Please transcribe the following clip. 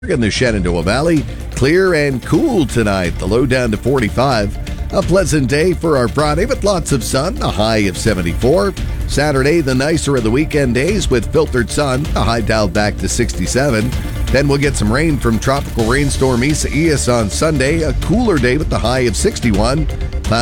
In the Shenandoah Valley, clear and cool tonight. The low down to 45. A pleasant day for our Friday with lots of sun, a high of 74. Saturday, the nicer of the weekend days with filtered sun, a high dialed back to 67. Then we'll get some rain from tropical rainstorm Isaias on Sunday, a cooler day with the high of 61.